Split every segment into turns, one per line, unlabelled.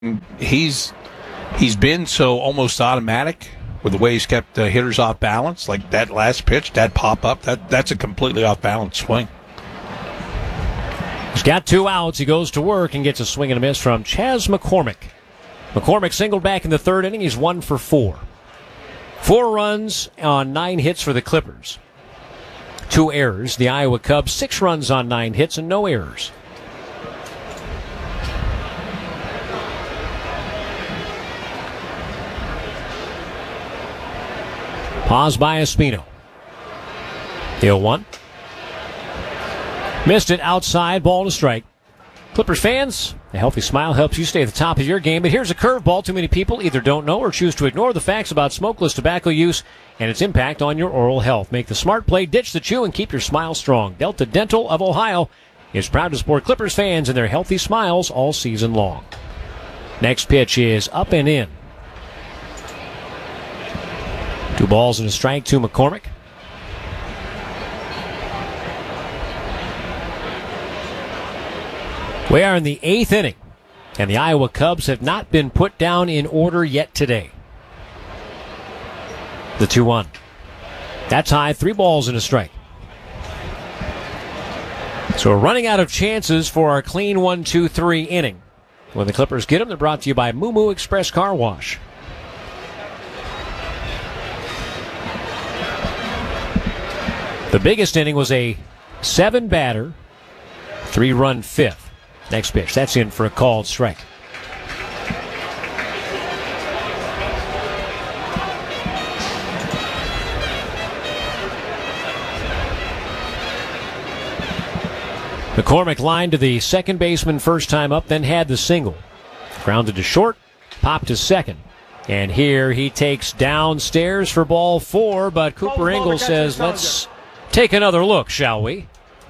he's been so almost automatic with the way he's kept hitters off balance. Like that last pitch, that pop up, that's a completely off balance swing.
He's got 2 outs. He goes to work and gets a swing and a miss from Chas McCormick. McCormick singled back in the 3rd inning. He's 1 for 4. 4 runs on 9 hits for the Clippers. 2 errors. The Iowa Cubs, 6 runs on 9 hits and no errors. Pause by Espino. 0-1. Missed it outside, ball to strike. Clippers fans, a healthy smile helps you stay at the top of your game, but here's a curveball too many people either don't know or choose to ignore the facts about smokeless tobacco use and its impact on your oral health. Make the smart play, ditch the chew, and keep your smile strong. Delta Dental of Ohio is proud to support Clippers fans and their healthy smiles all season long. Next pitch is up and in. 2 balls and a strike to McCormick. We are in the 8th inning, and the Iowa Cubs have not been put down in order yet today. The 2-1. That's high, 3 balls and a strike. So we're running out of chances for our clean 1-2-3 inning. When the Clippers get them, they're brought to you by Moo Moo Express Car Wash. The biggest inning was a 7-batter, 3-run 5th. Next pitch, that's in for a called strike. McCormick lined to the second baseman first time up, then had the single. Grounded to short, popped to second. And here he takes downstairs for ball 4, but Cooper Ingle says, let's take another look, shall we?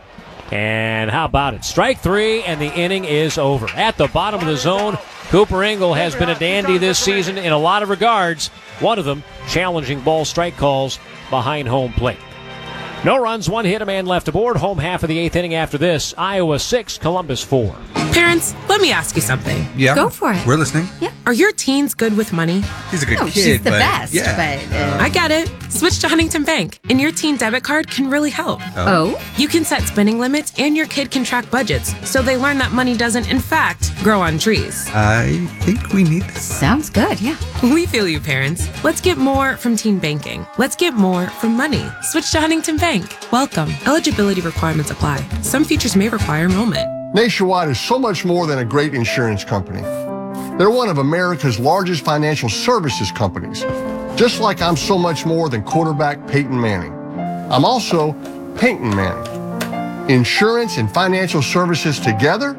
And how about it? Strike 3, and the inning is over. At the bottom of the zone, Cooper Ingle has been a dandy this season in a lot of regards. One of them, challenging ball strike calls behind home plate. No runs, 1 hit, a man left aboard. Home half of the 8th inning after this. Iowa 6, Columbus 4.
Parents, let me ask you something.
Yeah.
Go for it.
We're listening.
Yeah.
Are your teens good with money?
He's a good kid,
she's the
but
best.
Yeah.
But
I get it. Switch to Huntington Bank, and your teen debit card can really help.
oh,
You can set spending limits, and your kid can track budgets, so they learn that money doesn't, in fact, grow on trees.
I think we need this.
sounds good. Yeah.
We feel you, parents. Let's get more from teen banking. Let's get more from money. Switch to Huntington Bank. Welcome. Eligibility requirements apply. Some features may require enrollment.
Nationwide is so much more than a great insurance company. They're one of America's largest financial services companies, just like I'm so much more than quarterback Peyton Manning. I'm also Peyton Manning. Insurance and financial services together,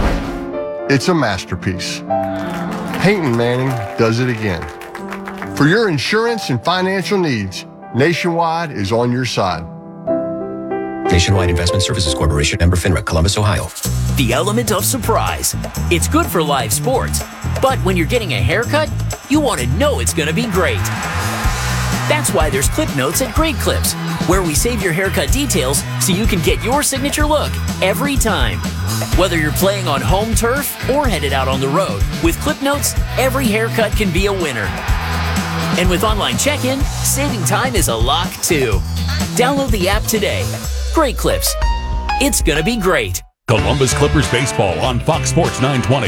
it's a masterpiece. Peyton Manning does it again. For your insurance and financial needs, Nationwide is on your side.
Nationwide Investment Services Corporation, member FINRA, Columbus, Ohio.
The element of surprise. It's good for live sports, but when you're getting a haircut, you want to know it's going to be great. That's why there's Clip Notes at Great Clips, where we save your haircut details so you can get your signature look every time. Whether you're playing on home turf or headed out on the road, with Clip Notes, every haircut can be a winner. And with online check-in, saving time is a lock too. Download the app today. Great Clips. It's going to be great.
Columbus Clippers baseball on Fox Sports 920.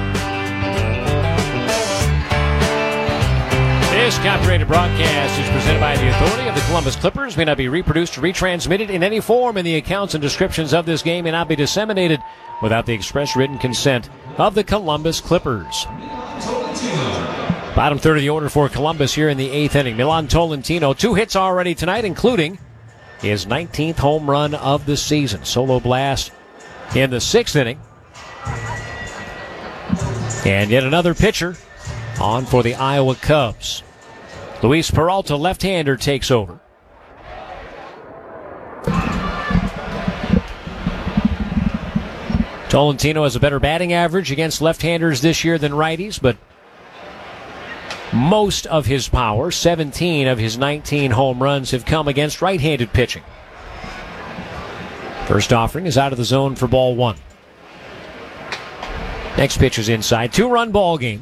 This copyrighted broadcast is presented by the authority of the Columbus Clippers. May not be reproduced or retransmitted in any form, and the accounts and descriptions of this game may not be disseminated without the express written consent of the Columbus Clippers. Bottom third of the order for Columbus here in the 8th inning. Milan Tolentino, 2 hits already tonight, including his 19th home run of the season. Solo blast in the 6th inning. And yet another pitcher on for the Iowa Cubs. Luis Peralta, left-hander, takes over. Tolentino has a better batting average against left-handers this year than righties, but most of his power, 17 of his 19 home runs, have come against right-handed pitching. First offering is out of the zone for ball 1. Next pitch is inside. 2-run ball game.